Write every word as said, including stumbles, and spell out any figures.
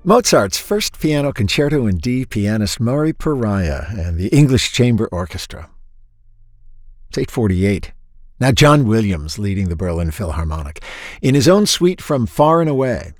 Mozart's First Piano Concerto in D, pianist Maury Pariah and the English Chamber Orchestra. It's eight forty-eight. Now John Williams leading the Berlin Philharmonic in his own suite from Far and Away.